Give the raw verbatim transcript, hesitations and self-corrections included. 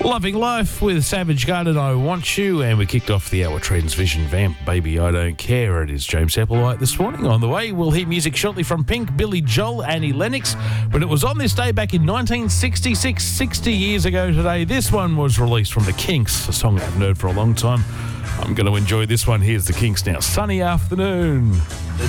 Loving Life with Savage Garden, I Want You, and we kicked off the hour Transvision Vamp, Baby I Don't Care. It is James Applewhite this morning. On the way, we'll hear music shortly from Pink, Billy Joel, Annie Lennox. But it was on this day back in nineteen sixty-six, sixty years ago today. This one was released from the Kinks, a song I haven't heard for a long time. I'm going to enjoy this one. Here's the Kinks now. Sunny Afternoon. The